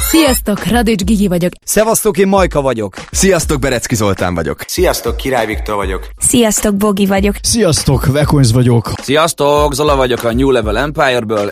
Sziasztok, Radics Gigi vagyok. Szevasztok, én Majka vagyok. Sziasztok, Berecki Zoltán vagyok. Sziasztok, Király Viktor vagyok. Sziasztok, Bogi vagyok. Sziasztok, Vekonz vagyok. Sziasztok, Zola vagyok a New Level Empire-ből.